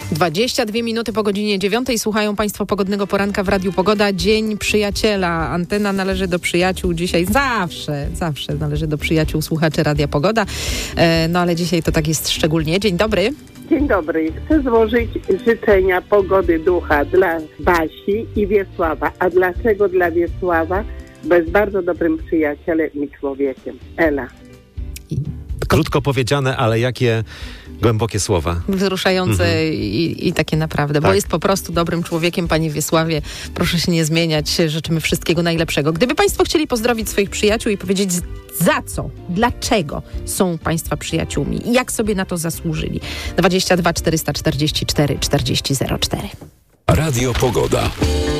22 minuty po godzinie 9. Słuchają Państwo Pogodnego Poranka w Radiu Pogoda. Dzień Przyjaciela. Antena należy do przyjaciół dzisiaj. Zawsze należy do przyjaciół słuchaczy Radia Pogoda. No ale dzisiaj to tak jest szczególnie. Dzień dobry. Dzień dobry. Chcę złożyć życzenia pogody ducha dla Basi i Wiesława. A dlaczego dla Wiesława? Bo jest bardzo dobrym przyjacielem i człowiekiem. Ela. Krótko powiedziane, ale jakie głębokie słowa. Wzruszające i takie naprawdę, bo jest po prostu dobrym człowiekiem, panie Wiesławie. Proszę się nie zmieniać, życzymy wszystkiego najlepszego. Gdyby Państwo chcieli pozdrowić swoich przyjaciół i powiedzieć za co, dlaczego są Państwa przyjaciółmi i jak sobie na to zasłużyli. 22 444 40 04. Radio Pogoda.